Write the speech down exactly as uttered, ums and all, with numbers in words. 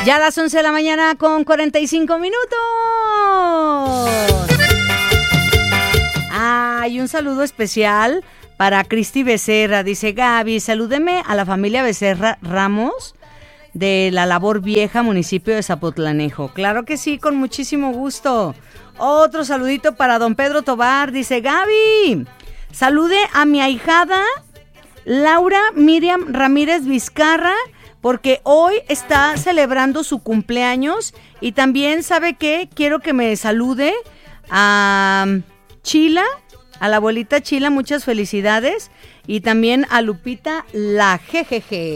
Ya a las once de la mañana con cuarenta y cinco minutos. Ah, y un saludo especial para Cristi Becerra. Dice: Gaby, salúdeme a la familia Becerra Ramos de La Labor Vieja, municipio de Zapotlanejo. Claro que sí, con muchísimo gusto. Otro saludito para don Pedro Tobar. Dice: Gaby, salude a mi ahijada Laura Miriam Ramírez Vizcarra, porque hoy está celebrando su cumpleaños. Y también, ¿sabe qué? Quiero que me salude a Chila, a la abuelita Chila, muchas felicidades. Y también a Lupita la Jejeje.